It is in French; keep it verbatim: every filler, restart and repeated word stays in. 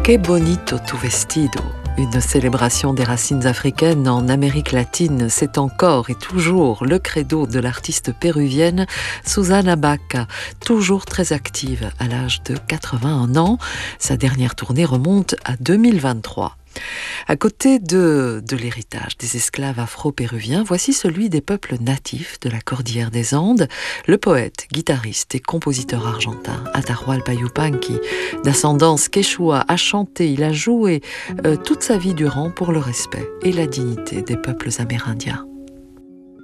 Que bonito tu vestido. Une célébration des racines africaines en Amérique latine, c'est encore et toujours le credo de l'artiste péruvienne Susana Baca, toujours très active à l'âge de quatre-vingt-un ans. Sa dernière tournée remonte à deux mille vingt-trois. À côté de, de l'héritage des esclaves afro-péruviens, voici celui des peuples natifs de la Cordillère des Andes, le poète, guitariste et compositeur argentin Atahualpa Yupanqui, d'ascendance quechua, a chanté, il a joué euh, toute sa vie durant pour le respect et la dignité des peuples amérindiens.